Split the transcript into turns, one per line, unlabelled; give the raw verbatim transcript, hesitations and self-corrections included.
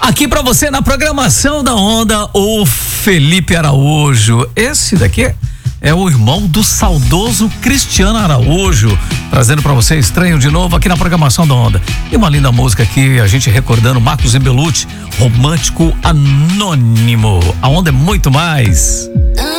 Aqui pra você na programação da Onda, o Felipe Araújo. Esse daqui é o irmão do saudoso Cristiano Araújo, trazendo pra você Estranho de novo aqui na programação da Onda. E uma linda música aqui, a gente recordando Marcos Belucci, Romântico Anônimo. A Onda é muito mais.